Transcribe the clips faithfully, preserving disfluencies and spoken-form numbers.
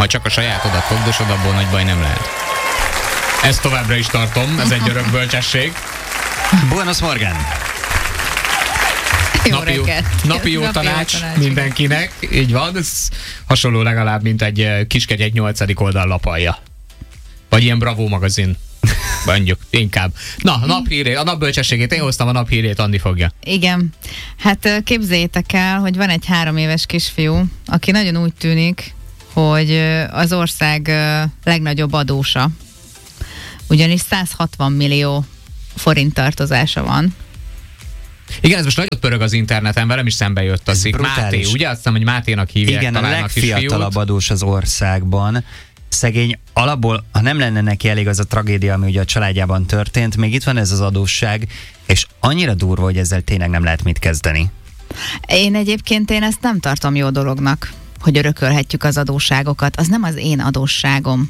Ha csak a sajátodat fogdosod, abból nagy baj nem lehet. Ezt továbbra is tartom, ez egy örök bölcsesség. Buenos morgan! Jó napi, jó, napi jó napi tanács, jó tanács mindenkinek, így van, ez hasonló legalább, mint egy Kiskegy egy nyolcadik oldal lapalja. Vagy ilyen Bravo magazin. Mondjuk, inkább. Na, a naphírét, a napbölcsességét, én hoztam a naphírét, Andi fogja. Igen. Hát képzeljétek el, hogy van egy három éves kisfiú, aki nagyon úgy tűnik, hogy az ország legnagyobb adósa. Ugyanis száz hatvan millió forint tartozása van. Igen, ez most nagyot pörög az interneten, velem is szembe jött a szik. Máté, ugye? Azt hiszem, hogy Máténak hívják. Igen, a legfiatalabb adós az országban. Szegény alapból, ha nem lenne neki elég az a tragédia, ami ugye a családjában történt, még itt van ez az adósság, és annyira durva, hogy ezzel tényleg nem lehet mit kezdeni. Én egyébként én ezt nem tartom jó dolognak, hogy örökölhetjük az adósságokat. Az nem az én adósságom.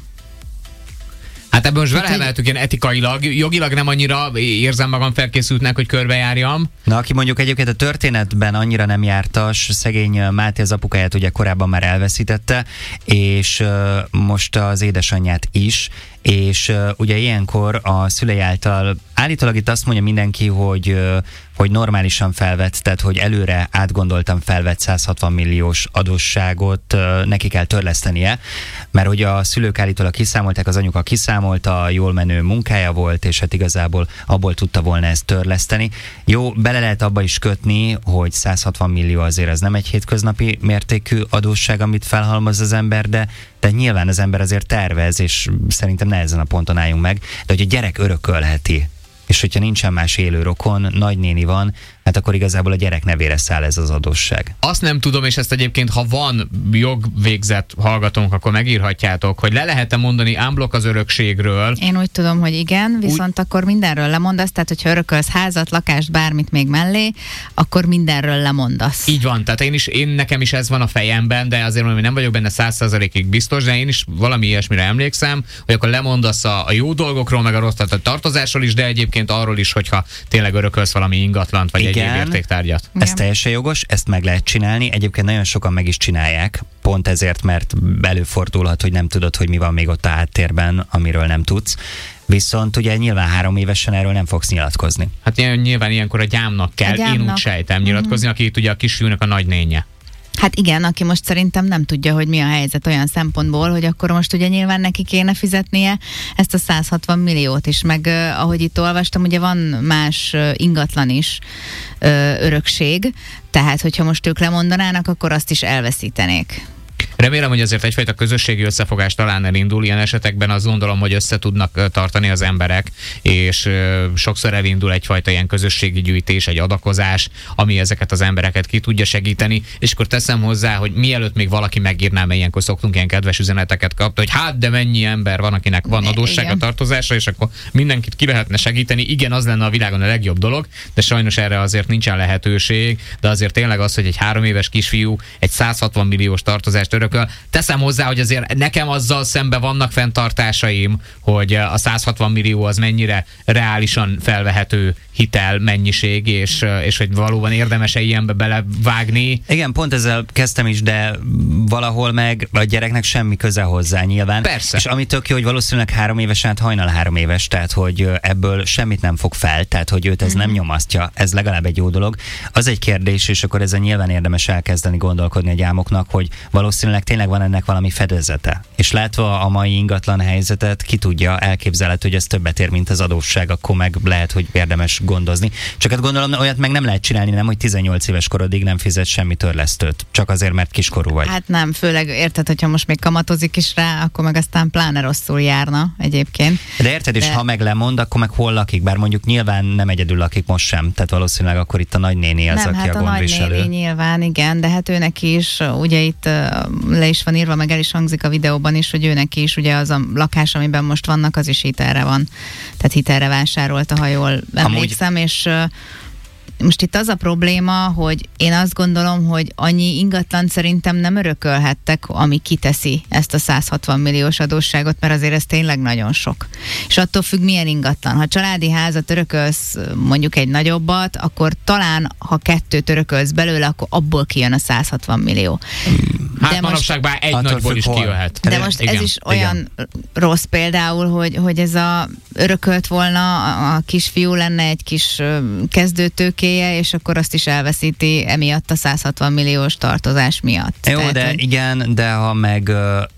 Hát ebből most velehemeltük ilyen etikailag, jogilag nem annyira érzem magam felkészültnek, hogy körbejárjam. Na, aki mondjuk egyébként a történetben annyira nem jártas, szegény Máté az apukáját ugye korábban már elveszítette, és uh, most az édesanyját is, és uh, ugye ilyenkor a szülei által állítólag itt azt mondja mindenki, hogy, uh, hogy normálisan felvett, tehát hogy előre átgondoltam felvett száz hatvan milliós adósságot uh, neki kell törlesztenie, mert hogy a szülők állítólag kiszámolták, az anyuka kiszámolta, jól menő munkája volt, és hát igazából abból tudta volna ezt törleszteni. Jó, bele lehet abba is kötni, hogy száz hatvan millió azért ez nem egy hétköznapi mértékű adósság, amit felhalmoz az ember, de, de nyilván az ember azért tervez, és szerintem ne ezen a ponton álljunk meg, de hogy a gyerek örökölheti, és hogyha nincsen más élő rokon, nagynéni van, hát akkor igazából a gyerek nevére száll ez az adósság. Azt nem tudom, és ezt egyébként, ha van jogvégzett hallgatónk, akkor megírhatjátok, hogy le lehet-e mondani unblock az örökségről. Én úgy tudom, hogy igen, viszont úgy... akkor mindenről lemondasz, tehát hogyha örökölsz házat, lakást, bármit még mellé, akkor mindenről lemondasz. Így van, tehát én is, én nekem is ez van a fejemben, de azért mondom, hogy nem vagyok benne száz százalékig biztos, de én is valami ilyesmire emlékszem, hogy akkor lemondasz a, a jó dolgokról, meg a rossz, tehát a tartozásról is, de egyébként arról is, hogyha tényleg örökölsz valami ingatlant, vagy egy értéktárgyat. Ez teljesen jogos, ezt meg lehet csinálni. Egyébként nagyon sokan meg is csinálják, pont ezért, mert előfordulhat, hogy nem tudod, hogy mi van még ott a háttérben, amiről nem tudsz. Viszont ugye nyilván három évesen erről nem fogsz nyilatkozni. Hát nyilván ilyenkor a gyámnak kell, a gyámnak. Én úgy sejtem nyilatkozni, mm-hmm. aki itt ugye a kisfiúnak a nagynénye. Hát igen, aki most szerintem nem tudja, hogy mi a helyzet olyan szempontból, hogy akkor most ugye nyilván neki kéne fizetnie ezt a száz hatvan milliót is, meg uh, ahogy itt olvastam, ugye van más uh, ingatlan is, uh, örökség, tehát hogyha most ők lemondanának, akkor azt is elveszítenék. Remélem, hogy azért egyfajta közösségi összefogás talán elindul. Ilyen esetekben azt gondolom, hogy össze tudnak tartani az emberek, és sokszor elindul egyfajta ilyen közösségi gyűjtés, egy adakozás, ami ezeket az embereket ki tudja segíteni, és akkor teszem hozzá, hogy mielőtt még valaki megírná, mert ilyenkor szoktunk ilyen kedves üzeneteket kapni, hogy hát de mennyi ember van, akinek van adósság a tartozásra, és akkor mindenkit ki lehetne segíteni. Igen, az lenne a világon a legjobb dolog, de sajnos erre azért nincsen lehetőség, de azért tényleg az, hogy egy három éves kisfiú egy száz hatvan milliós tartozást örököl. Teszem hozzá, hogy azért nekem azzal szembe vannak fenntartásaim, hogy a száz hatvan millió az mennyire reálisan felvehető hitel mennyiség, és, és hogy valóban érdemes-e ilyenbe belevágni. Igen, pont ezzel kezdtem is, de valahol meg a gyereknek semmi köze hozzá nyilván. Persze. És ami tök jó, hogy valószínűleg három évesen, hát hajnal három éves, tehát hogy ebből semmit nem fog fel, tehát hogy őt ez mm-hmm. nem nyomasztja, ez legalább egy jó dolog. Az egy kérdés, és akkor ezzel nyilván érdemes elkezdeni gondolkodni a gyámoknak, hogy valószínűleg tényleg van ennek valami fedezete. És látva a mai ingatlan helyzetet, ki tudja, elképzelhető, hogy ez többet ér, mint az adósság, akkor meg lehet, hogy érdemes gondozni. Csak hát gondolom, olyat meg nem lehet csinálni, nem, hogy tizennyolc éves korodig nem fizet semmi törlesztőt, csak azért, mert kiskorú vagy. Hát nem, főleg érted, hogyha most még kamatozik is rá, akkor meg aztán pláne rosszul járna egyébként. De érted, De... és ha meg lemond, akkor meg hol lakik? Bár mondjuk nyilván nem egyedül lakik most sem, tehát valószínűleg akkor itt a nagynéni az, nem, aki hát a gondviselő. gondviselő. Nem, hát a nyilván, igen, de hát őnek is, ugye itt le is van írva, meg el is hangzik a videóban is, hogy őnek is, ugye az a lakás, amiben most vannak, az is hitelre van. Tehát hitelre vásárolta, ha jól emlékszem, Amúgy... és most itt az a probléma, hogy én azt gondolom, hogy annyi ingatlan szerintem nem örökölhettek, ami kiteszi ezt a száz hatvan milliós adósságot, mert azért ez tényleg nagyon sok. És attól függ, milyen ingatlan. Ha családi házat örökölsz, mondjuk egy nagyobbat, akkor talán, ha kettőt örökölsz belőle, akkor abból kijön a száz hatvan millió. Hát manapság bár egy nagyból is kijöhet. De most igen, ez is olyan igen. rossz például, hogy, hogy ez a örökölt volna, a, a kisfiú lenne egy kis kezdőtőkéje, és akkor azt is elveszíti emiatt a száz hatvan milliós tartozás miatt. Jó, Tehát, de hogy... igen, de ha meg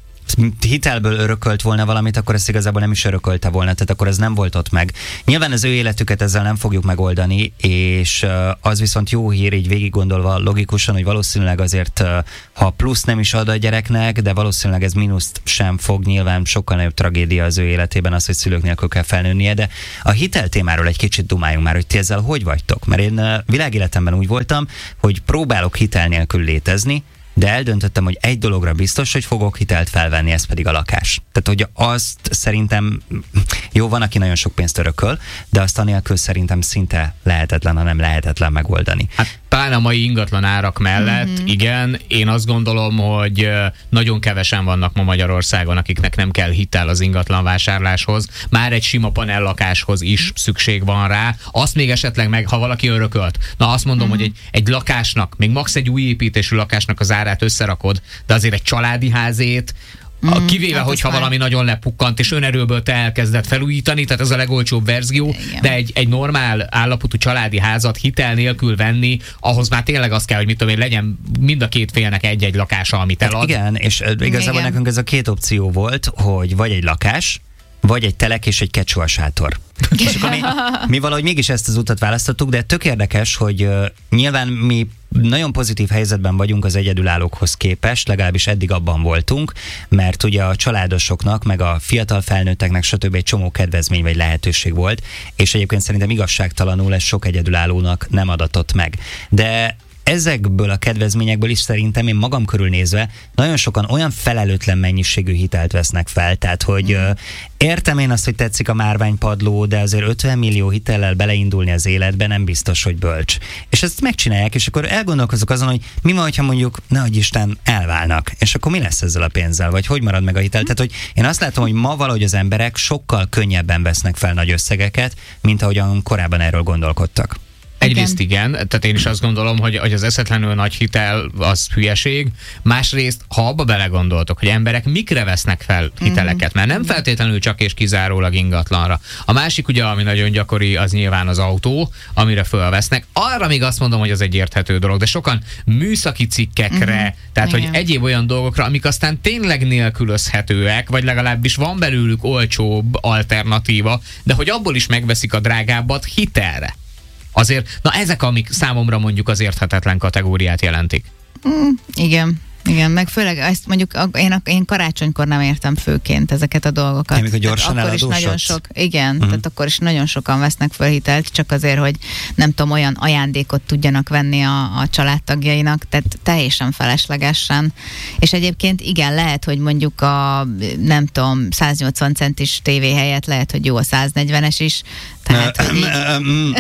hitelből örökölt volna valamit, akkor ezt igazából nem is örökölte volna, tehát akkor ez nem volt ott meg. Nyilván az ő életüket ezzel nem fogjuk megoldani, és az viszont jó hír, így végig gondolva logikusan, hogy valószínűleg azért, ha plusz nem is ad a gyereknek, de valószínűleg ez mínuszt sem fog, nyilván sokkal nagyobb tragédia az ő életében az, hogy szülők nélkül kell felnőnie, de a hitel témáról egy kicsit dumáljunk már, hogy ti ezzel hogy vagytok? Mert én világéletemben úgy voltam, hogy próbálok hitel nélkül létezni, de eldöntöttem, hogy egy dologra biztos, hogy fogok hitelt felvenni, ez pedig a lakás. Tehát, hogy azt szerintem, jó, van, aki nagyon sok pénzt örököl, de azt anélkül szerintem szinte lehetetlen, ha nem lehetetlen megoldani. Hát talán a mai ingatlan árak mellett, mm-hmm. igen, én azt gondolom, hogy nagyon kevesen vannak ma Magyarországon, akiknek nem kell hitel az ingatlan vásárláshoz. Már egy sima panellakáshoz is szükség van rá. Azt még esetleg meg, ha valaki örökölt, na azt mondom, mm-hmm. hogy egy, egy lakásnak, még max egy új építésű lakásnak az árát összerakod, de azért egy családi házét, Mm, kivéve, hát hogyha valami nagyon lepukkant, és önerőből te elkezded felújítani, tehát ez a legolcsóbb verzió, igen. de egy, egy normál állapotú családi házat hitel nélkül venni, ahhoz már tényleg az kell, hogy mit tudom én, legyen mind a két félnek egy-egy lakása, amit elad. Hát igen, és igazából igen. nekünk ez a két opció volt, hogy vagy egy lakás, vagy egy telek és egy kecsua sátor. És akkor mi, mi valahogy mégis ezt az utat választottuk, de tök érdekes, hogy uh, nyilván mi nagyon pozitív helyzetben vagyunk az egyedülállókhoz képest, legalábbis eddig abban voltunk, mert ugye a családosoknak, meg a fiatal felnőtteknek stb. Egy csomó kedvezmény vagy lehetőség volt, és egyébként szerintem igazságtalanul ez sok egyedülállónak nem adatott meg. De ezekből a kedvezményekből is szerintem én magam körül nézve nagyon sokan olyan felelőtlen mennyiségű hitelt vesznek fel, tehát hogy mm. értem én azt, hogy tetszik a márványpadló, de azért ötven millió hitellel beleindulni az életbe nem biztos, hogy bölcs. És ezt megcsinálják, és akkor elgondolkozok azon, hogy mi van, hogyha mondjuk, nehogy Isten, elválnak, és akkor mi lesz ezzel a pénzzel, vagy hogy marad meg a hitel? Tehát, hogy én azt látom, hogy ma valahogy az emberek sokkal könnyebben vesznek fel nagy összegeket, mint ahogyan korábban erről gondolkodtak. Egyrészt igen, tehát én is azt gondolom, hogy, hogy az eszetlenül nagy hitel az hülyeség. Másrészt, ha abba belegondoltok, hogy emberek mikre vesznek fel hiteleket, mert nem feltétlenül csak és kizárólag ingatlanra. A másik ugye, ami nagyon gyakori, az nyilván az autó, amire fölvesznek. Arra még azt mondom, hogy az egy érthető dolog, de sokan műszaki cikkekre, uh-huh. tehát igen. hogy egyéb olyan dolgokra, amik aztán tényleg nélkülözhetőek, vagy legalábbis van belőlük olcsóbb alternatíva, de hogy abból is megveszik a drágábbat hitelre. Azért, na ezek, amik számomra mondjuk az érthetetlen kategóriát jelentik. Mm, igen. Igen, meg főleg ezt mondjuk én, én karácsonykor nem értem főként ezeket a dolgokat. Amikor gyorsan akkor is nagyon sok, igen, uh-huh. tehát akkor is nagyon sokan vesznek föl hitelt, csak azért, hogy nem tudom, olyan ajándékot tudjanak venni a, a családtagjainak, tehát teljesen feleslegesen. És egyébként igen, lehet, hogy mondjuk a nem tudom, száznyolcvan centis tévé helyett lehet, hogy jó a száznegyvenes is. Tehát, hogy így...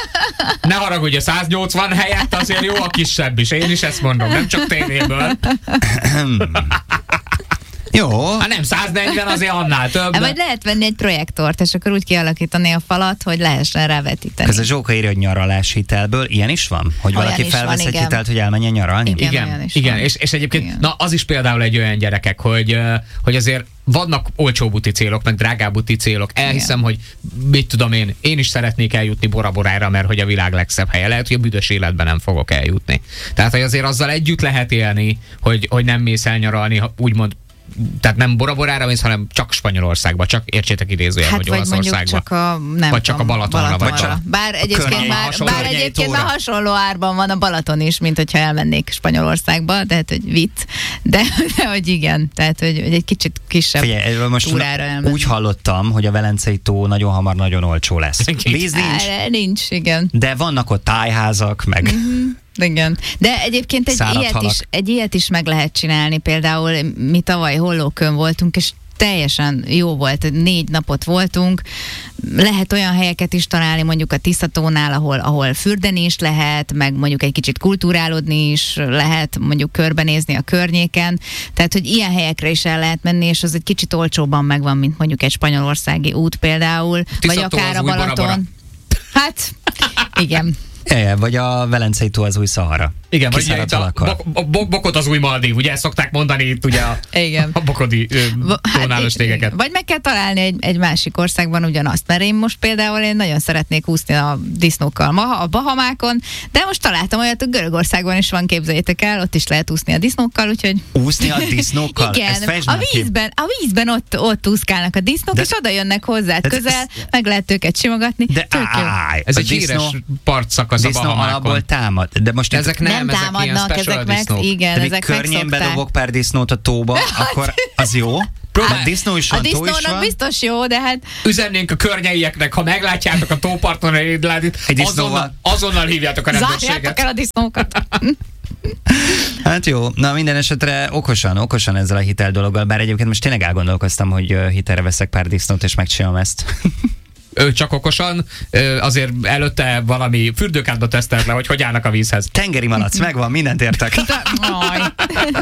Ne haragudj, a száznyolcvan helyett azért jó a kisebb is. Én is ezt mondom, nem csak tévéből. Jó. Hát nem, száznegyven azért annál több. De... Vagy lehet venni egy projektort, és akkor úgy kialakítani a falat, hogy lehessen rávetíteni. Ez a Zsóka írja, hogy nyaralás hitelből. Ilyen is van? Hogy olyan valaki felvesz van, egy igen. hitelt, hogy elmenjen nyaralni? Igen, igen, igen. És, és egyébként igen. na az is például egy olyan gyerekek, hogy, hogy azért vannak olcsó buti célok, meg drágább buti célok. Elhiszem, igen. hogy mit tudom én, én is szeretnék eljutni Bora Borára, mert hogy a világ legszebb helye. Lehet, hogy a büdös életben nem fogok eljutni. Tehát, hogy azért azzal együtt lehet élni, hogy, hogy nem mész el nyaralni, úgymond, tehát nem Bora Borára mész, hanem csak Spanyolországba, csak értsétek idézően, hát hogy Olaszországba. Csak a, nem vagy csak a Balatonra. Balatonra. Vagy csak bár egyébként, már, bár egyébként már hasonló árban van a Balaton is, mint hogyha elmennék Spanyolországba, tehát hogy vicc, de, de hogy igen, tehát hogy, hogy egy kicsit kisebb Figyelj, most túrára elmenni. Úgy hallottam, hogy a Velencei tó nagyon hamar nagyon olcsó lesz. Víz nincs. Á, nincs, igen. De vannak ott tájházak, meg... Mm-hmm. Igen. De egyébként egy ilyet, is, egy ilyet is meg lehet csinálni. Például mi tavaly Hollókön voltunk, és teljesen jó volt, négy napot voltunk. Lehet olyan helyeket is találni, mondjuk a Tiszatónál, ahol, ahol fürdeni is lehet, meg mondjuk egy kicsit kulturálódni is lehet, mondjuk körbenézni a környéken. Tehát, hogy ilyen helyekre is el lehet menni, és az egy kicsit olcsóban megvan, mint mondjuk egy spanyolországi út például, Tiszató vagy akár a Balaton. Hát, igen. É, vagy a Velencei tó az új Szahara. Igen, vagy itt a bok, bok, bokot az új Maldív, ugye ezt szokták mondani itt ugye a, igen. a bokodi tónálos tégeket. Vagy meg kell találni egy, egy másik országban ugyanazt, mert én most például én nagyon szeretnék úszni a disznókkal ma, a Bahamákon, de most találtam olyat, hogy Görögországban is van, képzeljétek el, ott is lehet úszni a disznókkal, úgyhogy... Úszni a disznókkal? Igen, a vízben, a vízben ott, ott úszkálnak a disznók, de és oda jönnek hozzád ez, közel, ez, meg lehet őket simogatni. De áj, ez egy híres partszakasz a Bahamákon. Alapból támad. De most ezek nem, nem ezek támadnak, ezek meg, igen, de ezek környén bedobok pár disznót a tóba, akkor az jó? Hát disznó is van, a disznónak biztos jó, de hát... Üzennénk a környeieknek, ha meglátjátok a tóparton egy édládit, azonnal, azonnal hívjátok a rendőrséget. Zárjátok el a disznókat. Hát jó, na minden esetre okosan, okosan ezzel a hitel dologgal, bár egyébként most tényleg elgondolkoztam, hogy hitelre veszek pár disznót és megcsinálom ezt. Ő csak okosan, azért előtte valami fürdőkádba tesztelt le, hogy hogy állnak a vízhez. Tengeri malac, megvan, mindent értek.